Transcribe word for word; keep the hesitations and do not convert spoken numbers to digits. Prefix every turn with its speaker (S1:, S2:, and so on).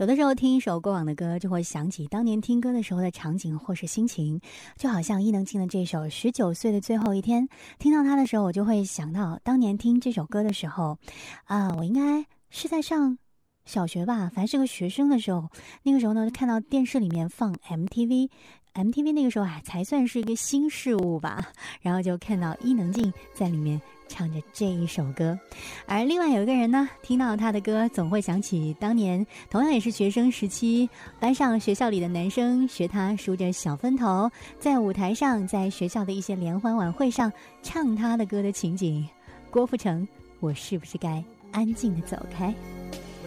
S1: 有的时候听一首过往的歌，就会想起当年听歌的时候的场景或是心情，就好像伊能静的这首《十九岁的最后一天》，听到它的时候，我就会想到当年听这首歌的时候，啊、呃，我应该是在上小学吧，反正是个学生的时候，那个时候呢，看到电视里面放 M T V。M T V 那个时候啊，才算是一个新事物吧，然后就看到伊能静在里面唱着这一首歌。而另外有一个人呢，听到他的歌总会想起当年同样也是学生时期，班上学校里的男生学他梳着小分头，在舞台上在学校的一些联欢晚会上唱他的歌的情景。郭富城，我是不是该安静地走开？